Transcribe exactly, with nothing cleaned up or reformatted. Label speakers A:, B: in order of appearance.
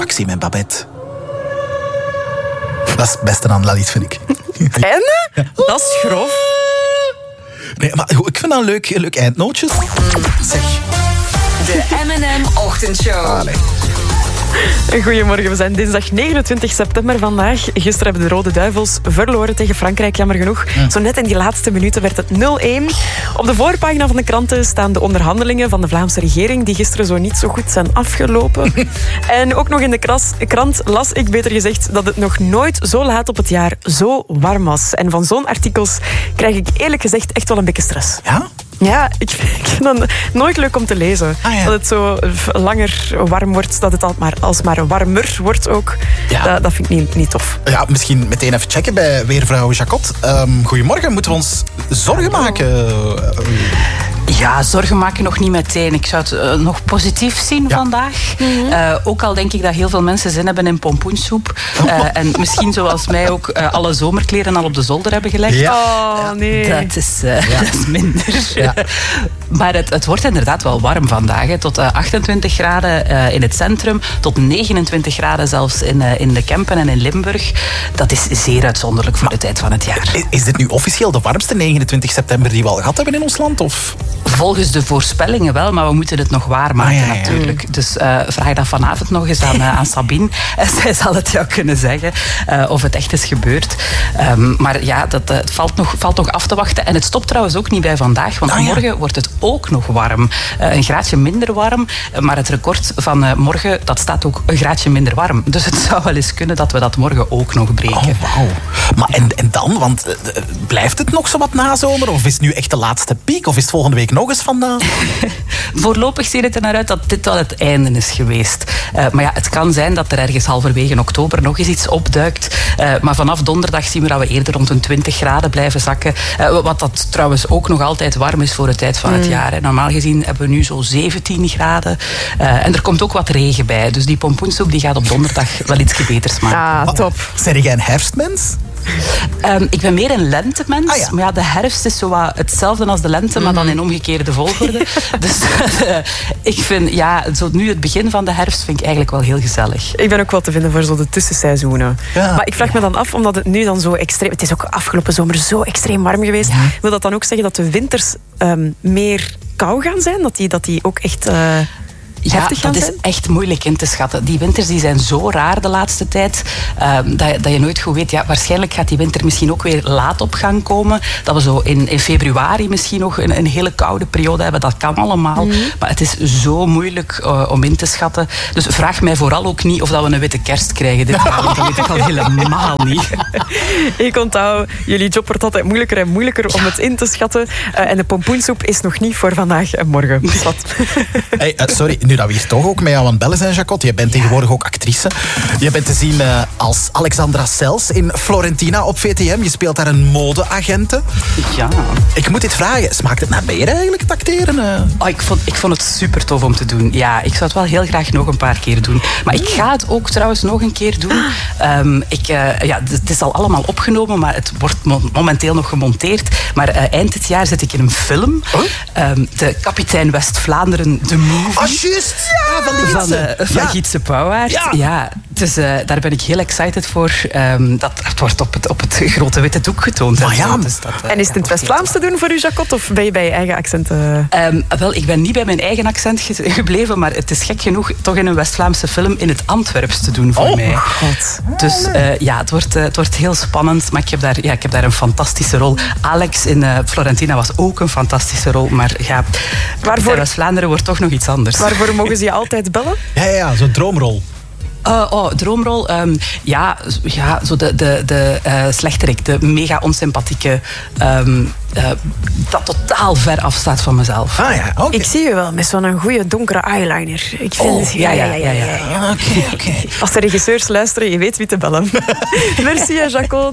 A: Maxime en Babette. Dat is het beste aan dat lied, vind ik.
B: En? Ja. Dat is grof.
A: Nee, maar ik vind dat een leuk, leuk eindnootje. Zeg.
C: De M en M Ochtendshow.
A: Allee.
B: Goedemorgen, we zijn dinsdag negenentwintig september vandaag. Gisteren hebben de Rode Duivels verloren tegen Frankrijk, jammer genoeg. Ja. Zo net in die laatste minuten werd het nul-een. Op de voorpagina van de kranten staan de onderhandelingen van de Vlaamse regering, die gisteren zo niet zo goed zijn afgelopen. En ook nog in de kras, krant las ik, beter gezegd, dat het nog nooit zo laat op het jaar zo warm was. En van zo'n artikels krijg ik eerlijk gezegd echt wel een beetje stress.
A: Ja?
B: Ja, ik vind dat nooit leuk om te lezen. Ah, ja. Dat het zo langer warm wordt, dat het al maar, alsmaar warmer wordt ook. Ja. Dat, dat vind ik niet, niet tof.
A: Ja, misschien meteen even checken bij weervrouw Jacot. Um, goedemorgen, moeten we ons zorgen maken?
D: Ja, zorgen maken nog niet meteen. Ik zou het uh, nog positief zien ja. vandaag. Mm-hmm. Uh, ook al denk ik dat heel veel mensen zin hebben in pompoensoep. Uh, en misschien zoals mij ook uh, alle zomerkleren al op de zolder hebben gelegd.
B: Ja. Oh, nee.
D: Dat is, uh, ja. dat is minder. Ja. Maar het, het wordt inderdaad wel warm vandaag. Hè. Tot uh, achtentwintig graden uh, in het centrum. Tot negenentwintig graden zelfs in, uh, in de Kempen en in Limburg. Dat is zeer uitzonderlijk voor maar, de tijd van het jaar.
A: Is, is dit nu officieel de warmste negenentwintig september die we al gehad hebben in ons land? Of?
D: Volgens de voorspellingen wel, maar we moeten het nog waarmaken ah, ja, ja. natuurlijk. Dus uh, vraag dat vanavond nog eens aan, uh, aan Sabine. En zij zal het jou kunnen zeggen uh, of het echt is gebeurd. Um, maar ja, dat uh, het valt nog, valt nog af te wachten. En het stopt trouwens ook niet bij vandaag, want ah, ja. morgen wordt het ook nog warm. Uh, een graadje minder warm, maar het record van uh, morgen, dat staat ook een graadje minder warm. Dus het zou wel eens kunnen dat we dat morgen ook nog breken.
A: Oh, wauw. Maar en, en dan, want uh, blijft het nog zo wat nazomer? Of is het nu echt de laatste piek? Of is het volgende week nog eens vandaan?
D: Voorlopig ziet het er naar uit dat dit wel het einde is geweest. Uh, maar ja, het kan zijn dat er ergens halverwege oktober nog eens iets opduikt. Uh, maar vanaf donderdag zien we dat we eerder rond een twintig graden blijven zakken. Uh, wat dat trouwens ook nog altijd warm is voor de tijd van het mm. jaar. Hè. Normaal gezien hebben we nu zo zeventien graden. Uh, en er komt ook wat regen bij. Dus die pompoensoep die gaat op donderdag wel iets beters maken.
B: Ah, top.
A: Zeg jij een herfstmens?
D: Um, ik ben meer een lentemens. Ah, ja. Maar ja, de herfst is zo wat hetzelfde als de lente, mm. maar dan in omgekeerde volgorde. Dus uh, ik vind, ja, zo nu het begin van de herfst vind ik eigenlijk wel heel gezellig.
B: Ik ben ook wel te vinden voor zo de tussenseizoenen. Ja. Maar ik vraag me dan af, omdat het nu dan zo extreem... Het is ook afgelopen zomer zo extreem warm geweest. Ja. Wil dat dan ook zeggen dat de winters um, meer kou gaan zijn? Dat die, dat die ook echt... Uh...
D: Ja, dat is echt moeilijk in te schatten. Die winters die zijn zo raar de laatste tijd, uh, dat, dat je nooit goed weet. Ja, waarschijnlijk gaat die winter misschien ook weer laat op gang komen. Dat we zo in, in februari misschien nog een, een hele koude periode hebben. Dat kan allemaal. Mm. Maar het is zo moeilijk uh, om in te schatten. Dus vraag mij vooral ook niet of dat we een witte kerst krijgen dit jaar. Want dat weet ik al helemaal niet.
B: Ik onthoud, jullie job wordt altijd moeilijker en moeilijker om het in te schatten. Uh, en de pompoensoep is nog niet voor vandaag en morgen. Wat?
A: Hey, uh, sorry. Nu dat we hier toch ook met jou aan het bellen zijn, Jacot. Je bent tegenwoordig ook actrice. Je bent te zien uh, als Alexandra Sels in Florentina op V T M. Je speelt daar een modeagente.
D: Ja.
A: Ik moet dit vragen. Smaakt het naar meer eigenlijk, het acteren? Uh?
D: Oh, ik, vond, ik vond het super tof om te doen. Ja, ik zou het wel heel graag nog een paar keer doen. Maar ik ga het ook trouwens nog een keer doen. Um, ik, uh, ja, het is al allemaal opgenomen, maar het wordt momenteel nog gemonteerd. Maar uh, eind dit jaar zit ik in een film. Huh? Um, de Kapitein West-Vlaanderen, de movie.
A: Oh, juist! Ja, van,
D: van, uh, van ja. Gietse Pauwaert. Ja. Ja, dus uh, daar ben ik heel excited voor. Um, dat, het wordt op het, op het grote witte doek getoond.
A: Maar ja,
D: dus dat, uh,
B: en is het in het West-Vlaams te doen voor u, Jacot? Of ben je bij je eigen accent? Uh...
D: Um, wel, ik ben niet bij mijn eigen accent ge- gebleven, maar het is gek genoeg toch in een West-Vlaamse film in het Antwerps te doen voor
A: oh,
D: mij.
B: God.
D: Dus uh, ja, het wordt, uh, het wordt heel spannend, maar ik heb daar, ja, ik heb daar een fantastische rol. Alex in uh, Florentina was ook een fantastische rol, maar ja,
B: waarvoor...
D: West-Vlaanderen wordt toch nog iets anders.
B: Waarvoor mogen ze je altijd bellen?
A: Ja, ja, ja, zo'n droomrol.
D: Uh, oh, droomrol. Um, ja, ja, zo de, de, de uh, slechterik, de mega onsympathieke, um, uh, dat totaal ver afstaat van mezelf.
A: Ah ja, okay.
B: Ik zie je wel met zo'n goede donkere eyeliner. Ik vind
D: oh,
B: het,
D: ja, ja, ja, ja, ja, ja.
A: ja. Okay, okay.
B: Als de regisseurs luisteren, je weet wie te bellen. Merci, Jacot.